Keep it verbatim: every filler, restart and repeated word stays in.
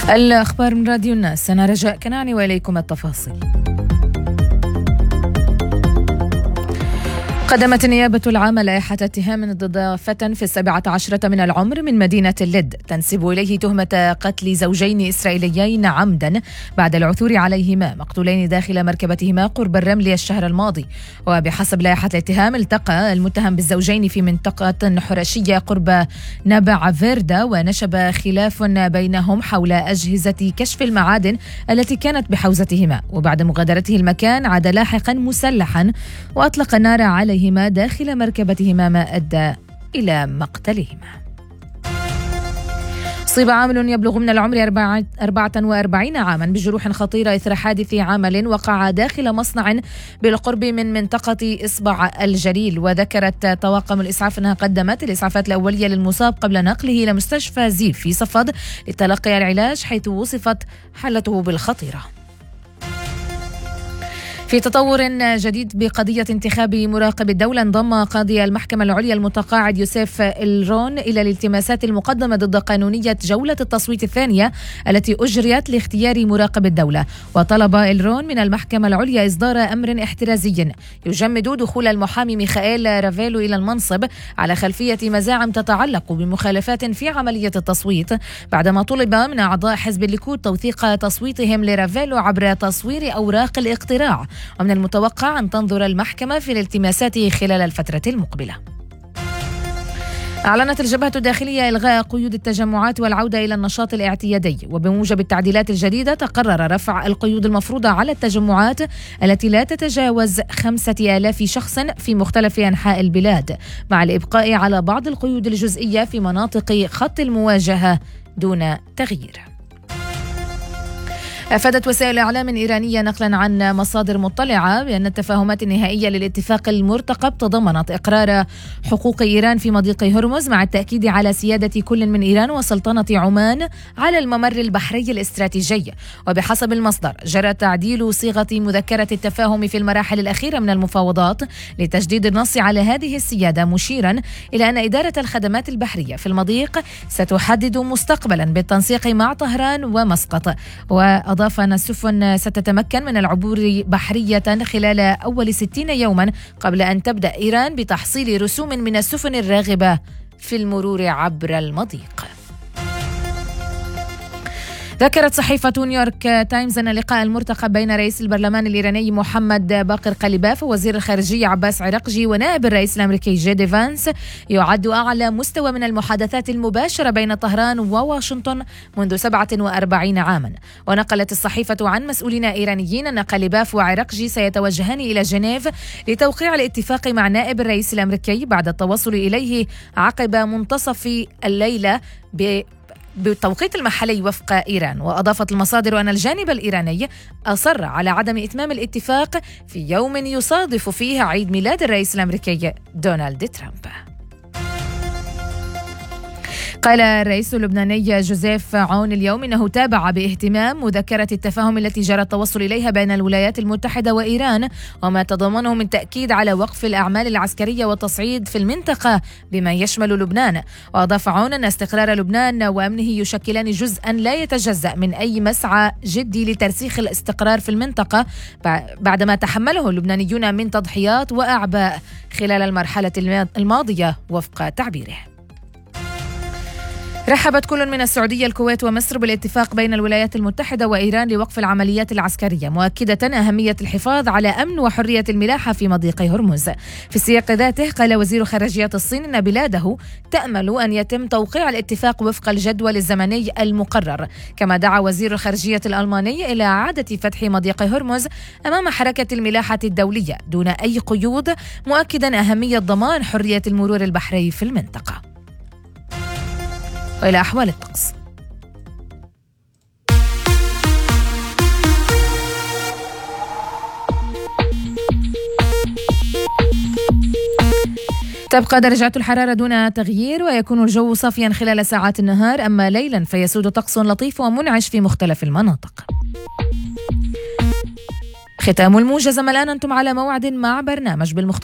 الأخبار من راديو الناس، أنا رجاء كناني وإليكم التفاصيل. قدمت النيابة العامة لائحة اتهام ضد فتى في السابعة عشرة من العمر من مدينة اللد تنسب إليه تهمة قتل زوجين إسرائيليين عمدا بعد العثور عليهما مقتولين داخل مركبتهما قرب الرمل الشهر الماضي. وبحسب لائحة الاتهام التقى المتهم بالزوجين في منطقة حرشية قرب نبع فيردا، ونشب خلاف بينهم حول أجهزة كشف المعادن التي كانت بحوزتهما. وبعد مغادرته المكان عاد لاحقا مسلحا وأطلق النار عليه داخل مركبتهما ما أدى إلى مقتلهما. أصيب عامل يبلغ من العمر أربعة وأربعين عاما بجروح خطيرة إثر حادث عمل وقع داخل مصنع بالقرب من منطقة إصبع الجليل. وذكرت طواقم الإسعاف أنها قدمت الإسعافات الأولية للمصاب قبل نقله إلى مستشفى زيل في صفد لتلقي العلاج، حيث وصفت حالته بالخطيرة. في تطور جديد بقضية انتخاب مراقب الدولة، انضم قاضي المحكمة العليا المتقاعد يوسف إلرون إلى الالتماسات المقدمة ضد قانونية جولة التصويت الثانية التي أجريت لاختيار مراقب الدولة. وطلب إلرون من المحكمة العليا إصدار أمر احترازي يجمد دخول المحامي ميخائيل رافيلو إلى المنصب على خلفية مزاعم تتعلق بمخالفات في عملية التصويت، بعدما طلب من أعضاء حزب الليكود توثيق تصويتهم لرافيلو عبر تصوير أوراق الاقتراع. ومن المتوقع أن تنظر المحكمة في الالتماسات خلال الفترة المقبلة. أعلنت الجبهة الداخلية إلغاء قيود التجمعات والعودة إلى النشاط الاعتيادي، وبموجب التعديلات الجديدة تقرر رفع القيود المفروضة على التجمعات التي لا تتجاوز خمسة آلاف شخص في مختلف أنحاء البلاد، مع الإبقاء على بعض القيود الجزئية في مناطق خط المواجهة دون تغيير. أفادت وسائل إعلام إيرانية نقلا عن مصادر مطلعة بأن التفاهمات النهائية للاتفاق المرتقب تضمنت إقرار حقوق إيران في مضيق هرمز، مع التأكيد على سيادة كل من إيران وسلطنة عمان على الممر البحري الاستراتيجي. وبحسب المصدر جرى تعديل صيغة مذكرة التفاهم في المراحل الأخيرة من المفاوضات لتجديد النص على هذه السيادة، مشيرا إلى أن إدارة الخدمات البحرية في المضيق ستحدد مستقبلا بالتنسيق مع طهران ومسقط. و أضاف أن السفن ستتمكن من العبور بحرية خلال أول ستين يوما قبل أن تبدأ إيران بتحصيل رسوم من السفن الراغبة في المرور عبر المضيق. ذكرت صحيفة نيويورك تايمز أن اللقاء المرتقب بين رئيس البرلمان الإيراني محمد باقر قليباف ووزير الخارجية عباس عراقجي ونائب الرئيس الأمريكي جي دي فانس يعد أعلى مستوى من المحادثات المباشرة بين طهران وواشنطن منذ سبعة وأربعين عاما. ونقلت الصحيفة عن مسؤولين إيرانيين أن قليباف وعراقجي سيتوجهان إلى جنيف لتوقيع الاتفاق مع نائب الرئيس الأمريكي بعد التوصل إليه عقب منتصف الليلة ب بالتوقيت المحلي وفق إيران. وأضافت المصادر أن الجانب الإيراني أصر على عدم إتمام الاتفاق في يوم يصادف فيه عيد ميلاد الرئيس الأمريكي دونالد ترامب. قال الرئيس اللبناني جوزيف عون اليوم إنه تابع باهتمام مذكرة التفاهم التي جرى التوصل إليها بين الولايات المتحدة وإيران، وما تضمنه من تأكيد على وقف الأعمال العسكرية والتصعيد في المنطقة بما يشمل لبنان. وأضاف عون أن استقرار لبنان وأمنه يشكلان جزءا لا يتجزأ من أي مسعى جدي لترسيخ الاستقرار في المنطقة بعدما تحمله اللبنانيون من تضحيات وأعباء خلال المرحلة الماضية وفق تعبيره. رحبت كل من السعودية الكويت ومصر بالاتفاق بين الولايات المتحدة وإيران لوقف العمليات العسكرية، مؤكدة أهمية الحفاظ على أمن وحرية الملاحة في مضيق هرمز. في السياق ذاته قال وزير خارجية الصين أن بلاده تأمل أن يتم توقيع الاتفاق وفق الجدول الزمني المقرر. كما دعا وزير الخارجية الألماني إلى إعادة فتح مضيق هرمز أمام حركة الملاحة الدولية دون أي قيود، مؤكدا أهمية ضمان حرية المرور البحري في المنطقة. وإلى أحوال الطقس. تبقى درجات الحرارة دون تغيير، ويكون الجو صافيا خلال ساعات النهار، أما ليلا فيسود طقس لطيف ومنعش في مختلف المناطق. ختام الموجز. الآن أنتم على موعد مع برنامج بالمختلف